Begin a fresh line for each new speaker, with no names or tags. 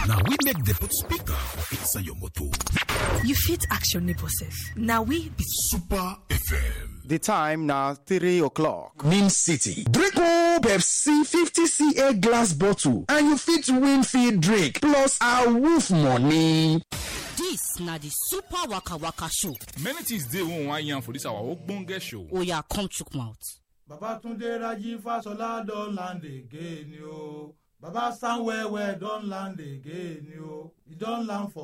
Now we make the put speaker for inside your motor.
You fit ask your neighbor sef. Now we be
Super FM.
The time now 3 o'clock.
Nim City. Drink Pepsi 50cl glass bottle and you fit win free drink plus a wolf money.
This na the Super Waka Waka show.
Many things dey one yarn for this our ogbonge show.
Oya come chook mouth.
Babatunde Raji Fasola don land again yo. Baba Sanwo-Owo don land again yo. He don land for